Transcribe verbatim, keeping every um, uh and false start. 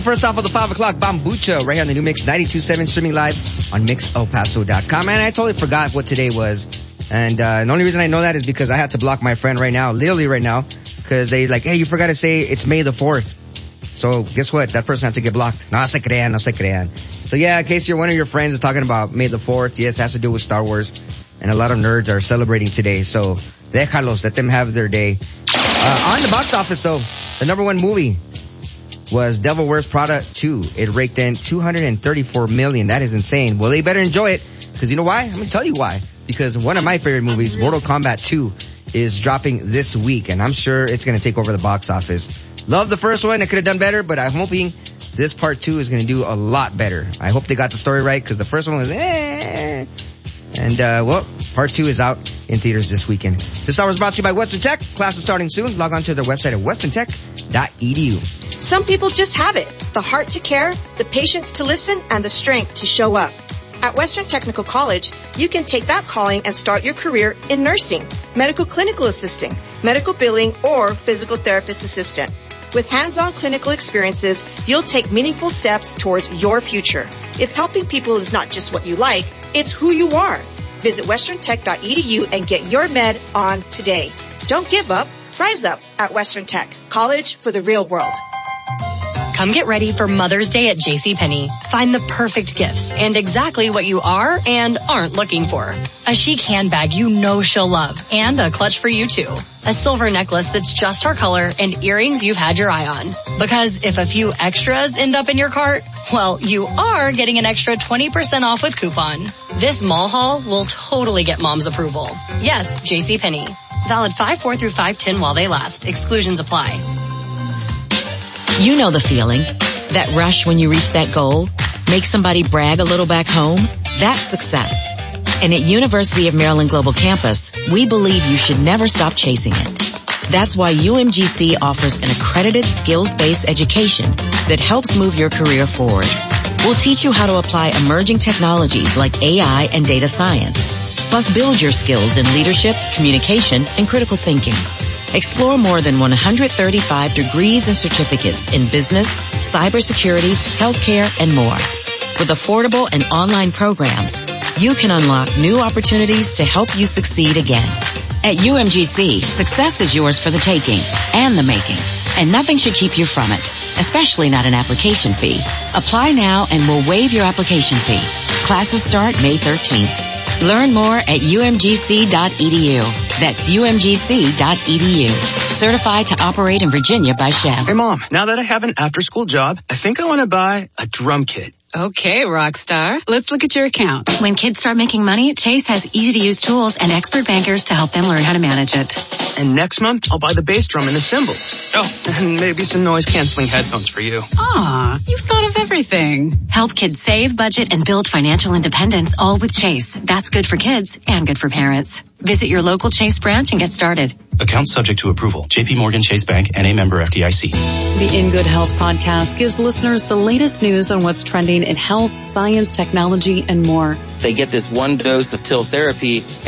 First off of the five o'clock, Bambucha, right here on the new Mix ninety-two point seven, streaming live on mix el paso dot com. And I totally forgot what today was. And uh, the only reason I know that is because I had to block my friend right now, literally right now, because they like, hey, you forgot to say it's May the fourth. So guess what? That person had to get blocked. No se crean, no se crean. So yeah, in case you're one of your friends is talking about May the fourth, yes, it has to do with Star Wars. And a lot of nerds are celebrating today. So déjalos, let them have their day. Uh, on the box office though, the number one movie was Devil Wears Prada two. It raked in two hundred thirty-four million dollars. That is insane. Well, they better enjoy it. Because you know why? I'm going to tell you why. Because one of my favorite movies, Mortal Kombat two, is dropping this week. And I'm sure it's going to take over the box office. Love the first one. It could have done better. But I'm hoping this part two is going to do a lot better. I hope they got the story right. Because the first one was eh. And, uh, well, part two is out in theaters this weekend. This hour is brought to you by Western Tech. Class is starting soon. Log on to their website at western tech dot e d u. Some people just have it. The heart to care, the patience to listen, and the strength to show up. At Western Technical College, you can take that calling and start your career in nursing, medical clinical assisting, medical billing, or physical therapist assistant. With hands-on clinical experiences, you'll take meaningful steps towards your future. If helping people is not just what you like, it's who you are. Visit western tech dot e d u and get your med on today. Don't give up. Rise up at Western Tech. College for the real world. Come get ready for Mother's Day at JCPenney. Find the perfect gifts and exactly what you are and aren't looking for. A chic handbag you know she'll love and a clutch for you too. A silver necklace that's just her color and earrings you've had your eye on. Because if a few extras end up in your cart, well, you are getting an extra twenty percent off with coupon. This mall haul will totally get mom's approval. Yes, JCPenney. Valid five four through five ten while they last. Exclusions apply. You know the feeling. That rush when you reach that goal. Make somebody brag a little back home. That's success. And at University of Maryland Global Campus, we believe you should never stop chasing it. That's why U M G C offers an accredited skills-based education that helps move your career forward. We'll teach you how to apply emerging technologies like A I and data science. Plus build your skills in leadership, communication, and critical thinking. Explore more than one hundred thirty-five degrees and certificates in business, cybersecurity, healthcare, and more. With affordable and online programs, you can unlock new opportunities to help you succeed again. At U M G C, success is yours for the taking and the making, and nothing should keep you from it, especially not an application fee. Apply now and we'll waive your application fee. Classes start May thirteenth. Learn more at u m g c dot e d u. That's u m g c dot e d u. Certified to operate in Virginia by S C H E M. Hey, Mom, now that I have an after-school job, I think I want to buy a drum kit. Okay, Rockstar. Let's look at your account. When kids start making money, Chase has easy-to-use tools and expert bankers to help them learn how to manage it. And next month, I'll buy the bass drum and the cymbals. Oh, and maybe some noise-canceling headphones for you. Aw, you've thought of everything. Help kids save, budget, and build financial independence, all with Chase. That's good for kids and good for parents. Visit your local Chase branch and get started. Account subject to approval. J P Morgan Chase Bank, N A member F D I C. The In Good Health podcast gives listeners the latest news on what's trending in health, science, technology, and more. They get this one dose of pill therapy